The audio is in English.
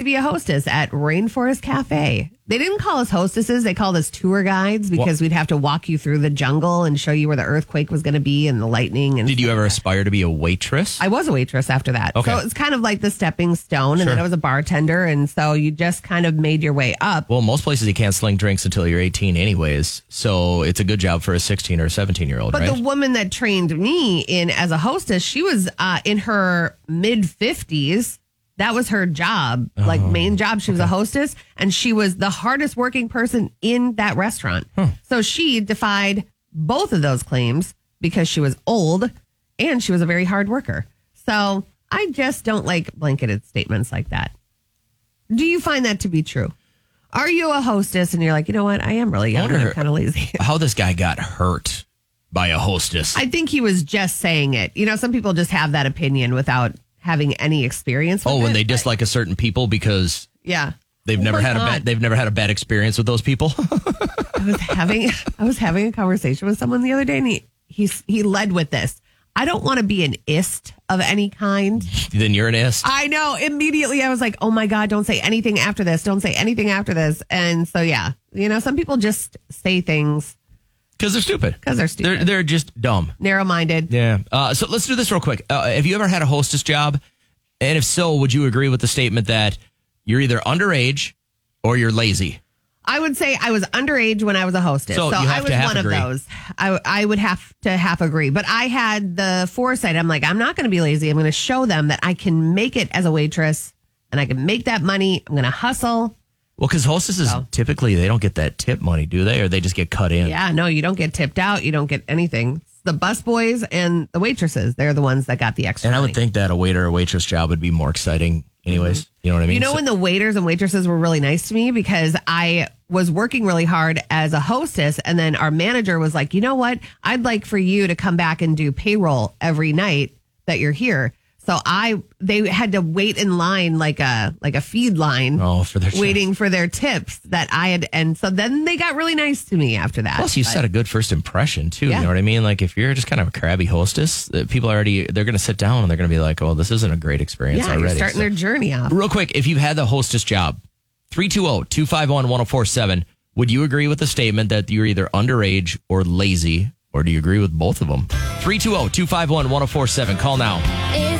be a hostess at Rainforest Cafe. They didn't call us hostesses. They called us tour guides because we'd have to walk you through the jungle and show you where the earthquake was going to be and the lightning. And did you ever aspire to be a waitress? I was a waitress after that. Okay. So it's kind of like the stepping stone. And then I was a bartender. And so you just kind of made your way up. Well, most places you can't sling drinks until you're 18 anyways. So it's a good job for a 16 or 17-year-old, But right? the woman that trained me in as a hostess, she was in her mid-50s. That was her job, like main job. She was a hostess, and she was the hardest working person in that restaurant. So she defied both of those claims because she was old and she was a very hard worker. So I just don't like blanketed statements like that. Do you find that to be true? Are you a hostess and you're like, you know what? I am really young and I'm kind of lazy. How this guy got hurt by a hostess. I think he was just saying it. You know, some people just have that opinion without having any experience with when it. they dislike a certain people because they've never had a bad experience with those people. I was having a conversation with someone the other day, and he led with this. I don't want to be an ist of any kind. Then you're an ist. I know. Immediately I was like, oh my God, don't say anything after this. Don't say anything after this. And so, yeah, you know, some people just say things because they're stupid. They're just dumb. Narrow-minded. Yeah. So let's do this real quick. Have you ever had a hostess job? And if so, would you agree with the statement that you're either underage or you're lazy? I would say I was underage when I was a hostess. So I was one agree. of those. I would have to half agree. But I had the foresight. I'm like, I'm not going to be lazy. I'm going to show them that I can make it as a waitress and I can make that money. I'm going to hustle. Well, because hostesses, typically, they don't get that tip money, do they? Or they just get cut in? Yeah, no, you don't get tipped out. You don't get anything. It's the busboys and the waitresses, they're the ones that got the extra money. I would think that a waiter or waitress job would be more exciting anyways. Mm-hmm. You know what I mean? You know, when the waiters and waitresses were really nice to me because I was working really hard as a hostess, and then our manager was like, you know what? I'd like for you to come back and do payroll every night that you're here. So they had to wait in line like a feed line for their waiting for their tips that I had. And so then they got really nice to me after that. Plus, you set a good first impression, too. Yeah. You know what I mean? Like, if you're just kind of a crabby hostess, people they're going to sit down and they're going to be like, oh, this isn't a great experience already. You're starting their journey off. Real quick, if you've had the hostess job, 320-251-1047, would you agree with the statement that you're either underage or lazy, or do you agree with both of them? 320-251-1047. Call now.